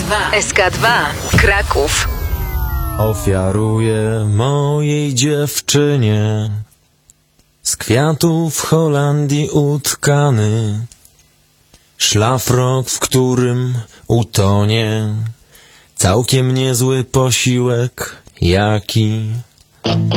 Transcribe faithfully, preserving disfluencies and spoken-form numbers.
dwa. S K dwa. Kraków. Ofiaruję mojej dziewczynie z kwiatów Holandii utkany szlafrok, w którym utonie całkiem niezły posiłek, jaki